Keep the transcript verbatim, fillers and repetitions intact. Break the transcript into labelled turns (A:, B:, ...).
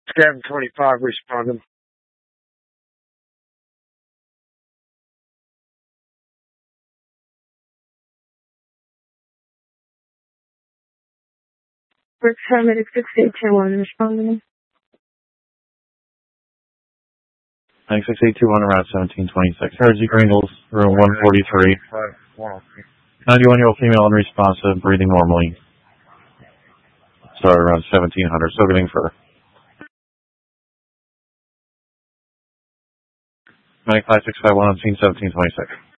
A: seven twenty-five responding.
B: Work paramedic six eight two one responding.
C: Thanks, six eight two one around seventeen twenty-six. Hardy Gringles, room one forty-three. ninety-one-year-old female unresponsive, breathing normally. Started around seventeen hundred, still getting further. Medic five six five one on scene seventeen twenty-six.